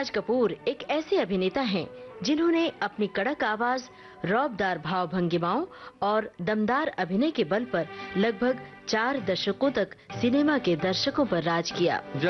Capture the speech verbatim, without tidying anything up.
राज कपूर एक ऐसे अभिनेता हैं जिन्होंने अपनी कड़क आवाज, रौबदार भाव भंगिमाओं और दमदार अभिनय के बल पर लगभग चार दशकों तक सिनेमा के दर्शकों पर राज किया।